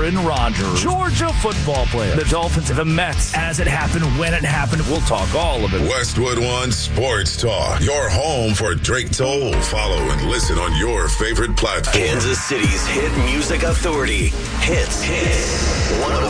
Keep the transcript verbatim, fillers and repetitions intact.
Aaron Rodgers, Georgia football player, the Dolphins, the Mets, as it happened, when it happened. We'll talk all of it. Westwood One Sports Talk, your home for Drake Toll. Follow and listen on your favorite platform. Kansas City's hit music authority. Hits. Hits.